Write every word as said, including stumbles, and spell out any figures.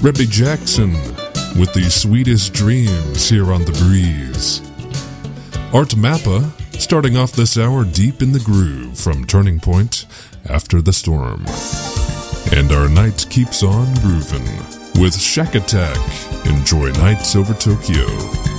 Rebby Jackson with the sweetest dreams here on The Breeze. Art Mappa starting off this hour deep in the groove from Turning Point After the Storm. And our night keeps on grooving with Shack Attack. Enjoy Nights Over Tokyo.